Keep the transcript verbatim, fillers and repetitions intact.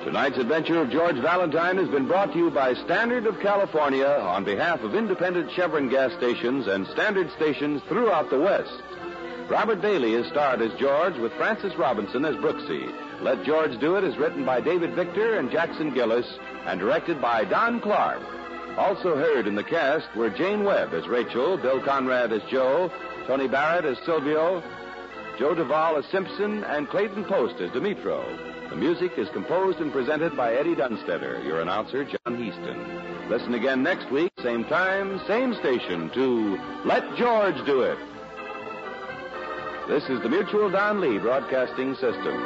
Tonight's adventure of George Valentine has been brought to you by Standard of California on behalf of independent Chevron gas stations and Standard stations throughout the West. Robert Bailey is starred as George with Francis Robinson as Brooksy. Let George Do It is written by David Victor and Jackson Gillis and directed by Don Clark. Also heard in the cast were Jane Webb as Rachel, Bill Conrad as Joe, Tony Barrett as Silvio, Joe Duvall as Simpson, and Clayton Post as Dimitro. The music is composed and presented by Eddie Dunstetter, your announcer, John Heaston. Listen again next week, same time, same station, to Let George Do It. This is the Mutual Don Lee Broadcasting System.